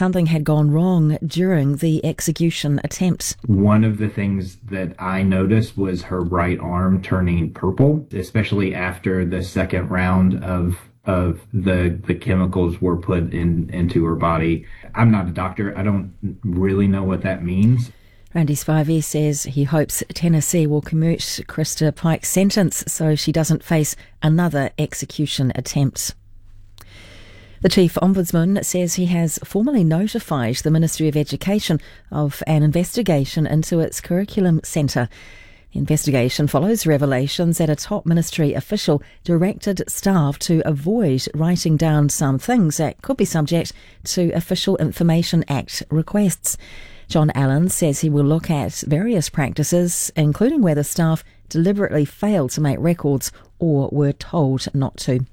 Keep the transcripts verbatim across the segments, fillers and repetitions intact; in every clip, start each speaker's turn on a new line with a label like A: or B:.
A: something had gone wrong during the execution attempt.
B: One of the things that I noticed was her right arm turning purple, especially after the second round of of the the chemicals were put in into her body. I'm not a doctor. I don't really know what that means.
A: Randy Spivey says he hopes Tennessee will commute Krista Pike's sentence so she doesn't face another execution attempt. The Chief Ombudsman says he has formally notified the Ministry of Education of an investigation into its curriculum centre. The investigation follows revelations that a top ministry official directed staff to avoid writing down some things that could be subject to Official Information Act requests. John Allen says he will look at various practices, including whether staff deliberately failed to make records or were told not to.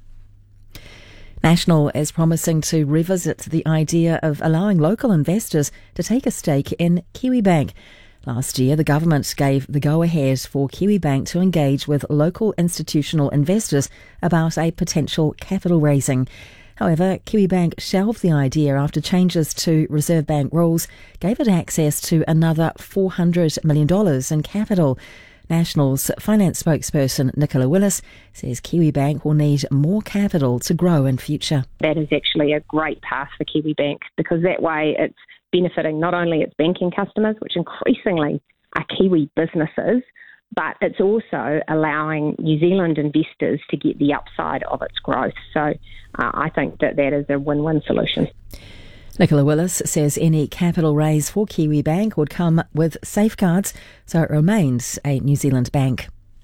A: National is promising to revisit the idea of allowing local investors to take a stake in Kiwibank. Last year, the government gave the go-ahead for Kiwibank to engage with local institutional investors about a potential capital raising. However, Kiwibank shelved the idea after changes to Reserve Bank rules gave it access to another four hundred million dollars in capital. National's finance spokesperson Nicola Willis says Kiwibank will need more capital to grow in future.
C: That is actually a great path for Kiwibank, because that way it's benefiting not only its banking customers, which increasingly are Kiwi businesses, but it's also allowing New Zealand investors to get the upside of its growth. So uh, I think that that is a win-win solution.
A: Nicola Willis says any capital raise for Kiwibank would come with safeguards, so it remains a New Zealand bank.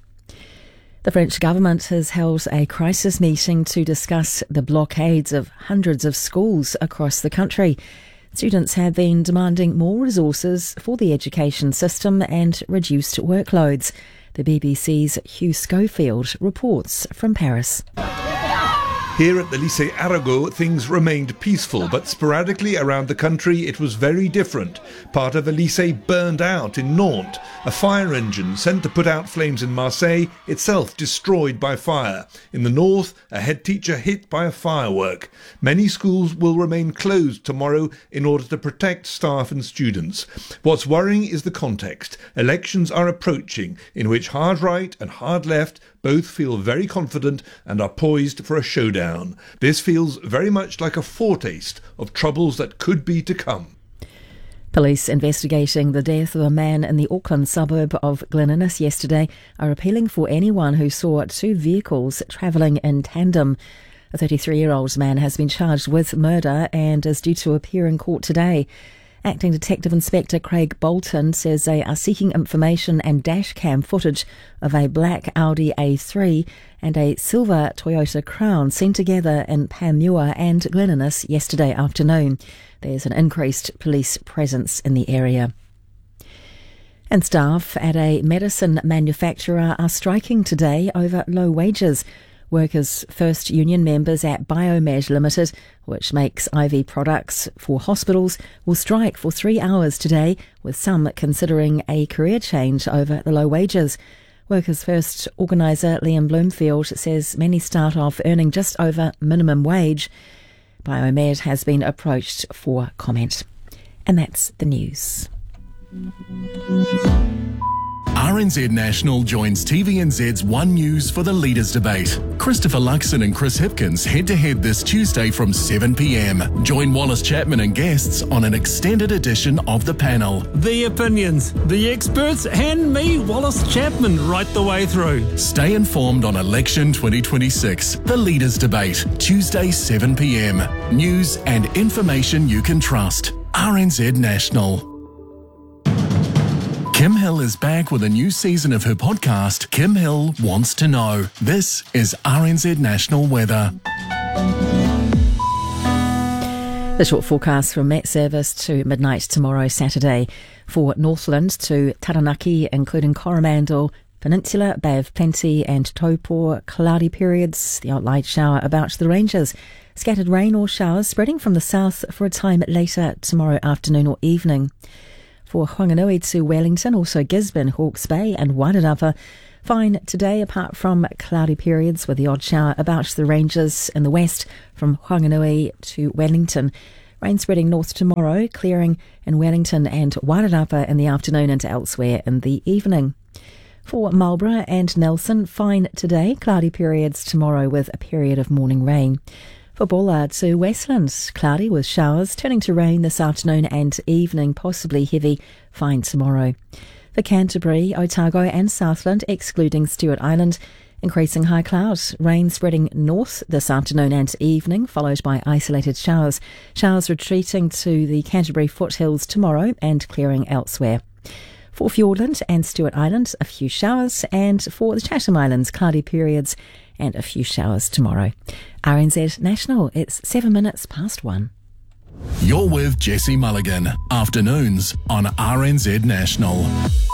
A: The French government has held a crisis meeting to discuss the blockades of hundreds of schools across the country. Students have been demanding more resources for the education system and reduced workloads. The B B C's Hugh Schofield reports from Paris.
D: Here at the Lycée Arago, things remained peaceful, but sporadically around the country it was very different. Part of a lycée burned out in Nantes, a fire engine sent to put out flames in Marseille, itself destroyed by fire. In the north, a head teacher hit by a firework. Many schools will remain closed tomorrow in order to protect staff and students. What's worrying is the context. Elections are approaching, in which hard right and hard left both feel very confident and are poised for a showdown. This feels very much like a foretaste of troubles that could be to come.
A: Police investigating the death of a man in the Auckland suburb of Glen Innes yesterday are appealing for anyone who saw two vehicles travelling in tandem. A thirty-three-year-old man has been charged with murder and is due to appear in court today. Acting Detective Inspector Craig Bolton says they are seeking information and dashcam footage of a black Audi A three and a silver Toyota Crown seen together in Panmure and Glen Innes yesterday afternoon. There's an increased police presence in the area. And staff at a medicine manufacturer are striking today over low wages. Workers' First Union members at Biomed Limited, which makes I V products for hospitals, will strike for three hours today, with some considering a career change over the low wages. Workers' First organiser Liam Bloomfield says many start off earning just over minimum wage. Biomed has been approached for comment. And that's the news.
E: R N Z National joins T V N Z's One News for the Leaders' Debate. Christopher Luxon and Chris Hipkins head-to-head this Tuesday from seven p m. Join Wallace Chapman and guests on an extended edition of the panel.
F: The opinions, the experts, and me, Wallace Chapman, right the way through.
E: Stay informed on Election twenty twenty-six, the Leaders' Debate, Tuesday seven p m. News and information you can trust. R N Z National. Kim Hill is back with a new season of her podcast, Kim Hill Wants to Know. This is R N Z National Weather.
A: The short forecast from Met Service to midnight tomorrow, Saturday. For Northland to Taranaki, including Coromandel, Peninsula, Bay of Plenty and Taupo, cloudy periods, the light shower about the ranges. Scattered rain or showers spreading from the south for a time later tomorrow afternoon or evening. For Whanganui to Wellington, also Gisborne, Hawke's Bay and Wairarapa. Fine today apart from cloudy periods with the odd shower about the ranges in the west from Whanganui to Wellington. Rain spreading north tomorrow, clearing in Wellington and Wairarapa in the afternoon and elsewhere in the evening. For Marlborough and Nelson, fine today, cloudy periods tomorrow with a period of morning rain. For Bullard to Westlands, cloudy with showers, turning to rain this afternoon and evening, possibly heavy, fine tomorrow. For Canterbury, Otago and Southland, excluding Stewart Island, increasing high clouds, rain spreading north this afternoon and evening, followed by isolated showers. Showers retreating to the Canterbury foothills tomorrow and clearing elsewhere. For Fiordland and Stewart Island, a few showers, and for the Chatham Islands, cloudy periods and a few showers tomorrow. R N Z National, it's seven minutes past one.
E: You're with Jesse Mulligan, afternoons on R N Z National.